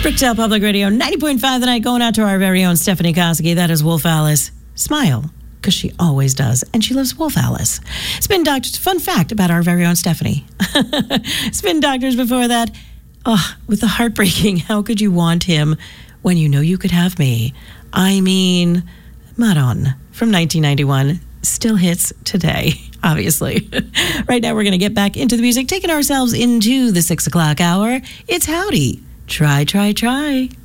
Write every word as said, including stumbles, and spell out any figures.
Brookdale Public Radio, ninety point five the night, going out to our very own Stephanie Koski. That is Wolf Alice. Smile, because she always does, and she loves Wolf Alice. Spin Doctors, fun fact about our very own Stephanie. Spin Doctors before that, oh, with the heartbreaking, how could you want him when you know you could have me? I mean, Maron from nineteen ninety-one still hits today, obviously. Right now, we're going to get back into the music, taking ourselves into the six o'clock hour. It's Howdy. Try, try, try.